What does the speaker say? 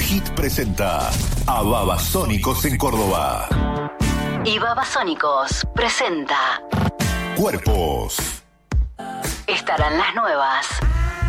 Hit presenta a Babasónicos en Córdoba. Y Babasónicos presenta Cuerpos. Estarán las nuevas.